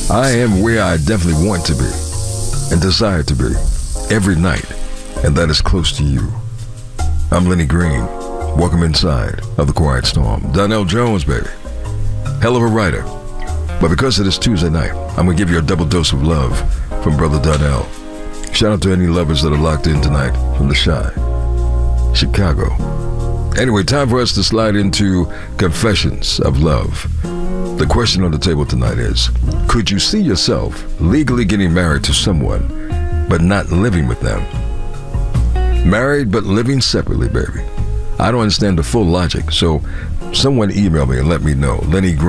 I am where I definitely want to be and desire to be every night, and that is close to you. I'm Lenny Green. Welcome inside of The Quiet Storm. Donnell Jones, baby. Hell of a writer. But because it is Tuesday night, I'm going to give you a double dose of love from Brother Donnell. Shout out to any lovers that are locked in tonight from the Shy, Chicago. Anyway, time for us to slide into Confessions of Love. The question on the table tonight is, could you see yourself legally getting married to someone, but not living with them? Married, but living separately, baby. I don't understand the full logic, so someone email me and let me know.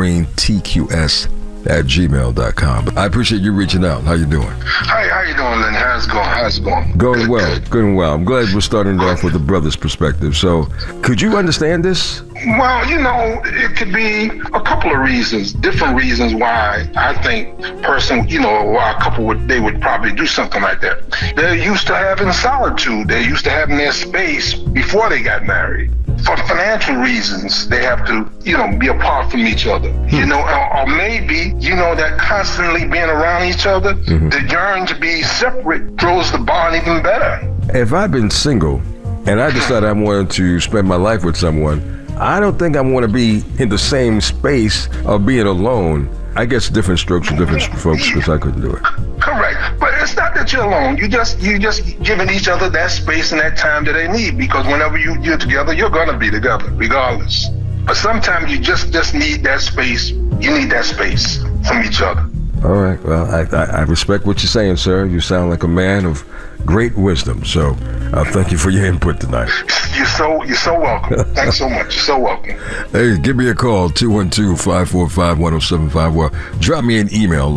LennyGreenTQS@gmail.com. I appreciate you reaching out. How you doing? Hi, how you doing, Lenny? How's it going? Going Good, well, good. going well. I'm glad we're starting it off with the brother's perspective. So, could you understand this? Well, it could be a couple of reasons, different reasons why I think why a couple they would probably do something like that. They're used to having solitude. They're used to having their space before they got married. For financial reasons, they have to, be apart from each other. Or maybe, that constantly being around each other, the yearn to be separate grows the bond even better. If I've been single and I decide I wanted to spend my life with someone, I don't think I want to be in the same space of being alone. I guess different strokes for different folks, because I couldn't do it. Correct. But it's not that you're alone. You just giving each other that space and that time that they need, because whenever you're together, you're going to be together regardless. But sometimes you just need that space. You need that space from each other. All right. Well, I respect what you're saying, sir. You sound like a man of great wisdom. So thank you for your input tonight. You're so welcome. Thanks so much. You're so welcome. Hey, give me a call, 212-545-1075, or drop me an email,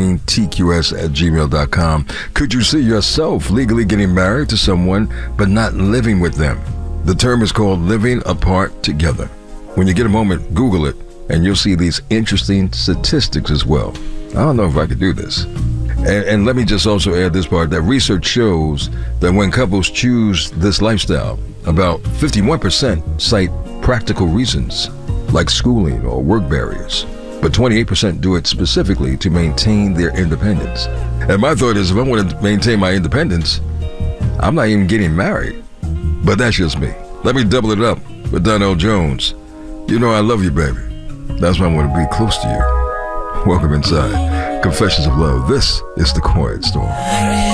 LennyGreenTQS@gmail.com. Could you see yourself legally getting married to someone but not living with them? The term is called living apart together. When you get a moment, Google it, and you'll see these interesting statistics as well. I don't know if I could do this. And let me just also add this part, that research shows that when couples choose this lifestyle, about 51% cite practical reasons, like schooling or work barriers, but 28% do it specifically to maintain their independence. And my thought is, if I want to maintain my independence, I'm not even getting married. But that's just me. Let me double it up with Donnell Jones. I love you, baby. That's why I want to be close to you. Welcome inside Confessions of Love. This is The Quiet Storm.